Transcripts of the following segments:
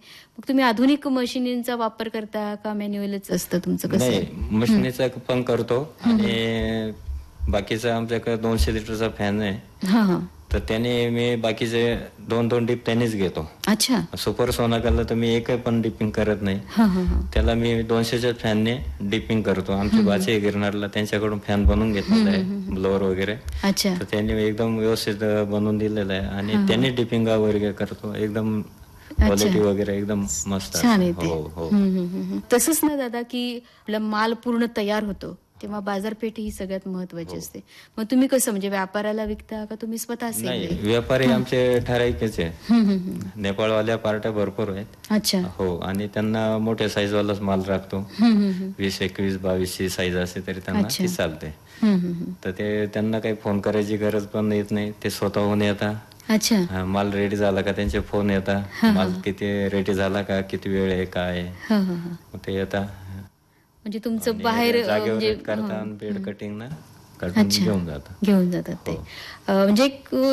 मग तुम्ही आधुनिक मशिनींचा वापर करता का मॅन्युअलच असतं तुमचं, कसं नाही, आहे? मशिनीचा पण करतो आणि बाकीचा आमच्याकडे 200 लिटरचा फॅन आहे, हा हा. तर त्याने मी बाकीचे 2-2 डिप त्यानेच घेतो. अच्छा. सुपर सोनाकाला तर मी एकही पण डिपिंग करत नाही. हा हा हा. त्याला मी 200च्या फॅनने डिपिंग करतो. आमची बाची आहे गिरणारला, त्यांच्याकडून फॅन बनवून घेतलेला आहे, ब्लोअर वगैरे. अच्छा. तर त्यांनी एकदम व्यवस्थित बनवून दिलेलं आहे आणि त्यांनी डिपिंग वगैरे करतो. एकदम क्वालिटी वगैरे एकदम मस्त छान असते. येते. हो हो. तसंच ना दादा, की आपला माल पूर्ण तयार होतो तेव्हा बाजारपेठ ही सगळ्यात महत्वाची असते. मग तुम्ही कसं, म्हणजे व्यापाराला विकता का तुम्ही स्वतः नाही, सेल? व्यापारी आमचे ठराविकच आहे. नेपाळवाल्या पार्ट्या भरपूर आहेत. अच्छा. हो, आणि त्यांना मोठ्या साईजवालाच माल राखतो. 20, 21, 22ची साईज असते तरी त्यांना ती चालते. तर ते त्यांना काही फोन करायची गरज पण येत नाही, ते स्वतःहून येतात. अच्छा. माल रेडी झाला का त्यांचे फोन येतात, माल किती रेडी झाला का, किती वेळ आहे, काय आहे. मग ते येतात म्हणजे तुमचं बाहेर जागेवर म्हणजे करता आणि बेड कटिंग ना काढून घेऊन जातात ते. म्हणजे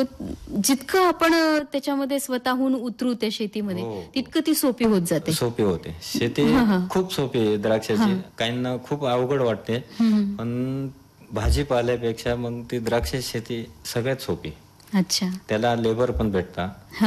जितकं आपण त्याच्यामध्ये स्वतःहून उतरू त्या शेतीमध्ये, तितकं ती सोपी होत जाते. सोपी होते शेती. खूप सोपी आहे द्राक्षाची. काहींना खूप अवघड वाटते, पण भाजीपाल्यापेक्षा मग ती द्राक्ष शेती सगळ्यात सोपी. अच्छा. त्याला लेबर पण भेटतात.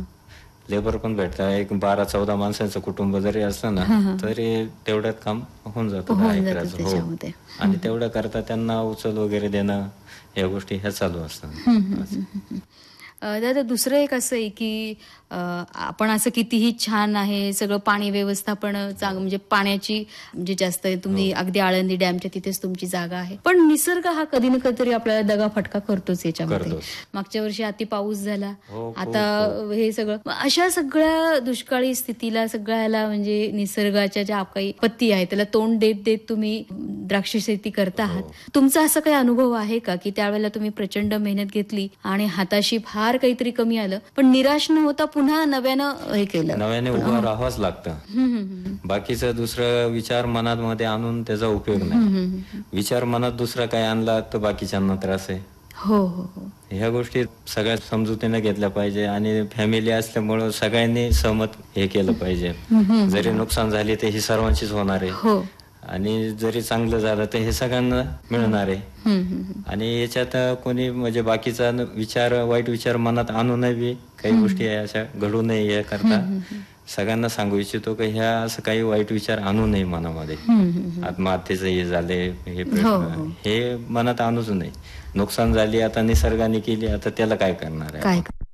लेबर पण भेटतात. एक 12-14 माणसांचं कुटुंब जरी असलं ना तरी तेवढ्यात काम होऊन जातं 10 एकराचं. हो, आणि तेवढं करता त्यांना उचल वगैरे देणं, या गोष्टी ह्या चालू असतात. दादा, दुसरं एक असं आहे की आपण असं कितीही छान आहे सगळं, पाणी व्यवस्थापन म्हणजे पाण्याची म्हणजे जास्त तुम्ही अगदी आळंदी डॅमच्या तिथेच तुमची जागा आहे, पण निसर्ग हा कधी ना कधीतरी आपल्याला दगाफटका करतोच याच्यामध्ये. मागच्या वर्षी अति पाऊस झाला, आता हे सगळं, अशा सगळ्या दुष्काळी स्थितीला सगळ्याला म्हणजे निसर्गाच्या ज्या काही आपत्ती आहे त्याला तोंड देत देत तुम्ही द्राक्ष शेती करता आहात. तुमचा असा काही अनुभव आहे का की त्यावेळेला तुम्ही प्रचंड मेहनत घेतली आणि हाताशी फार काहीतरी कमी आलं, पण निराश न होता पुन्हा नव्यानं हे केलं? नव्याने उभं राहावंच लागतं. बाकीचा दुसरा विचार मनामध्ये आणून त्याचा उपयोग नाही. विचार मनात दुसरा काय आणला तर बाकीच्यांना त्रास आहे. हो हो हो. ह्या गोष्टी सगळ्यात समजुतीने घेतल्या पाहिजे आणि फॅमिली असल्यामुळं सगळ्यांनी सहमत हे केलं पाहिजे. जरी नुकसान झाले तर ही सर्वांचीच होणार आहे, आणि जरी चांगलं झालं तर हे सगळ्यांना मिळणार आहे. आणि याच्यात कोणी म्हणजे बाकीचा विचार, वाईट विचार मनात आणू नये. काही गोष्टी आहे अशा घडू नये, या करता सगळ्यांना सांगू इच्छितो की ह्या असं काही वाईट विचार आणू नये मनामध्ये. आत्महत्येचं हे झाले, हे प्रश्न हे मनात आणूच नये. नुकसान झाली, आता निसर्गाने केली, आता त्याला काय करणार आहे.